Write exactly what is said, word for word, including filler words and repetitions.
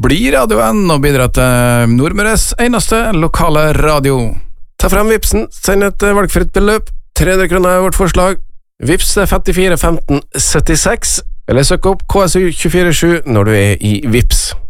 bli radioen og bidra til Nordmøres eneste lokale radio. Ta frem Vipsen, send et valgfritt beløp, tre hundre kroner er vårt forslag. Vips er femtifire femten syttiseks, eller søk opp K S U to fire sju når du er i Vips.